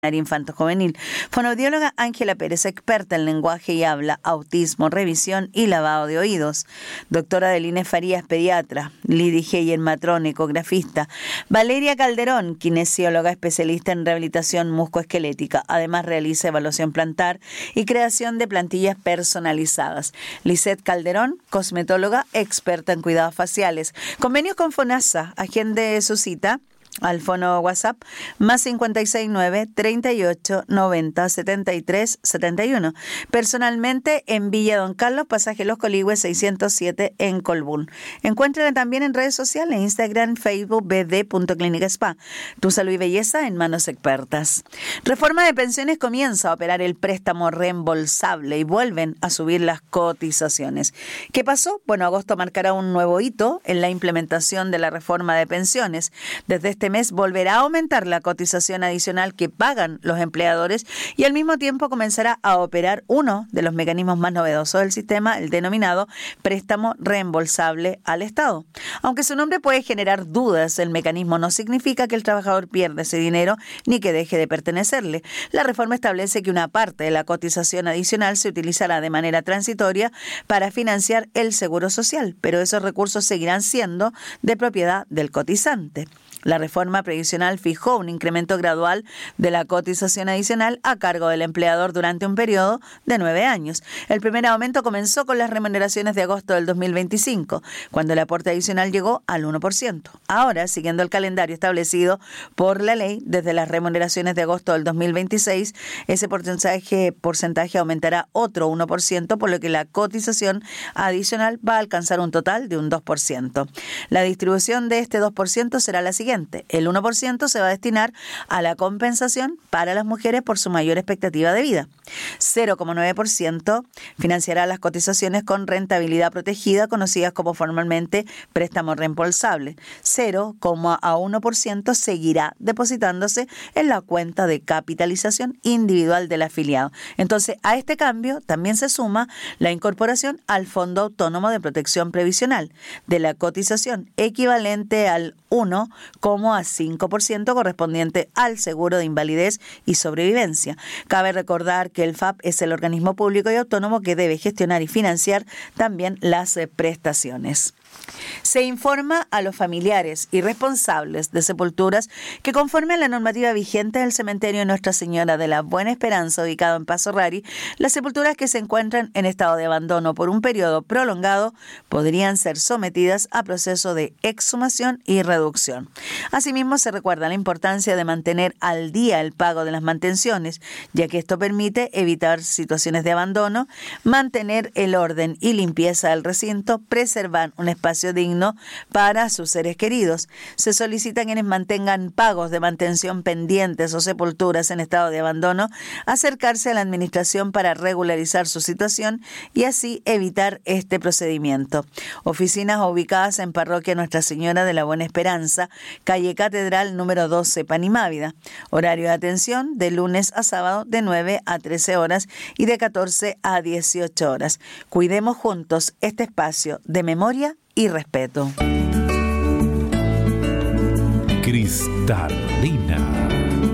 infanto-juvenil. Fonoaudióloga Ángela Pérez, experta en lenguaje y habla, autismo, revisión y lavado de oídos. Doctora Adeline Farías, pediatra. Lidy Heyer, matrón, ecografista. Valeria Calderón, kinesióloga especialista en rehabilitación muscoesquelética. Además realiza evaluación plantar y creación de plantillas personalizadas. Lisette Calderón, cosmetóloga, experta en cuidados faciales. Convenios con FONASA. Agende su cita al fono WhatsApp más 569-3890-7371. Personalmente en Villa Don Carlos, pasaje Los Coligües 607 en Colbún. Encuéntrala también en redes sociales, Instagram, Facebook, bd.clínica spa. Tu salud y belleza en manos expertas. Reforma de Pensiones comienza a operar el préstamo reembolsable y vuelven a subir las cotizaciones. ¿Qué pasó? Bueno, agosto marcará un nuevo hito en la implementación de la reforma de pensiones. Desde este mes volverá a aumentar la cotización adicional que pagan los empleadores y al mismo tiempo comenzará a operar uno de los mecanismos más novedosos del sistema, el denominado préstamo reembolsable al Estado. Aunque su nombre puede generar dudas, el mecanismo no significa que el trabajador pierda ese dinero ni que deje de pertenecerle. La reforma establece que una parte de la cotización adicional se utilizará de manera transitoria para financiar el seguro social, pero esos recursos seguirán siendo de propiedad del cotizante. La reforma previsional fijó un incremento gradual de la cotización adicional a cargo del empleador durante un periodo de 9 años. El primer aumento comenzó con las remuneraciones de agosto del 2025, cuando el aporte adicional llegó al 1%. Ahora, siguiendo el calendario establecido por la ley, desde las remuneraciones de agosto del 2026, ese porcentaje aumentará otro 1%, por lo que la cotización adicional va a alcanzar un total de un 2%. La distribución de este 2% será la siguiente. El 1% se va a destinar a la compensación para las mujeres por su mayor expectativa de vida. 0,9% financiará las cotizaciones con rentabilidad protegida, conocidas como formalmente préstamo reembolsable. 0,1% seguirá depositándose en la cuenta de capitalización individual del afiliado. Entonces, a este cambio también se suma la incorporación al Fondo Autónomo de Protección Previsional de la cotización equivalente al 1,5% correspondiente al seguro de invalidez y sobrevivencia. Cabe recordar que el FAP es el organismo público y autónomo que debe gestionar y financiar también las prestaciones. Se informa a los familiares y responsables de sepulturas que, conforme a la normativa vigente del cementerio Nuestra Señora de la Buena Esperanza, ubicado en Paso Rari, las sepulturas que se encuentran en estado de abandono por un periodo prolongado podrían ser sometidas a proceso de exhumación y reducción. Asimismo, se recuerda la importancia de mantener al día el pago de las mantenciones, ya que esto permite evitar situaciones de abandono, mantener el orden y limpieza del recinto, preservar un espacio digno para sus seres queridos. Se solicita a quienes mantengan pagos de mantención pendientes o sepulturas en estado de abandono acercarse a la administración para regularizar su situación y así evitar este procedimiento. Oficinas ubicadas en Parroquia Nuestra Señora de la Buena Esperanza, calle Catedral número 12, Panimávida. Horario de atención de lunes a sábado de 9 a 13 horas y de 14 a 18 horas. Cuidemos juntos este espacio de memoria y respeto. Cristalina.